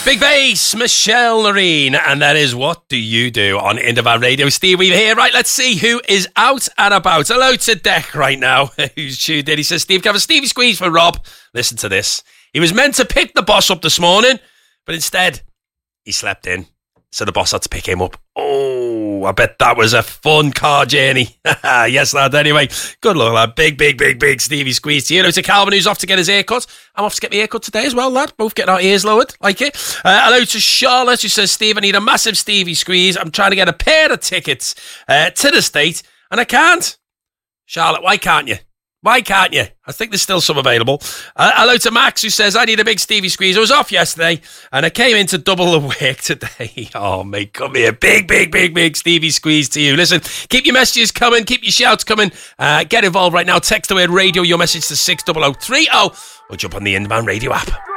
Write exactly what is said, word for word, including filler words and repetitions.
Big Bass, Michelle Noreen, and that is What Do You Do on Indie Radio. Steve Weaver here. Right, let's see who is out and about. Hello to Deck right now, who's tuned in. He says, Steve, have a Stevie Squeeze for Rob. Listen to this. He was meant to pick the boss up this morning, but instead, he slept in. So the boss had to pick him up. Oh, I bet that was a fun car journey. Yes, lad. Anyway, good luck, lad. Big, big, big, big Stevie Squeeze to you. Hello to Calvin, who's off to get his hair cut. I'm off to get my hair cut today as well, lad. Both getting our ears lowered. Like it. Uh, hello to Charlotte, who says, Steve, I need a massive Stevie Squeeze. I'm trying to get a pair of tickets uh, to the state, and I can't. Charlotte, why can't you? Why can't you? I think there's still some available. Uh, hello to Max, who says, I need a big Stevie Squeeze. I was off yesterday, and I came in to double the work today. Oh, mate, come here. Big, big, big, big Stevie Squeeze to you. Listen, keep your messages coming. Keep your shouts coming. Uh, get involved right now. Text the word radio, your message to six oh oh three oh, or jump on the Indie Radio app.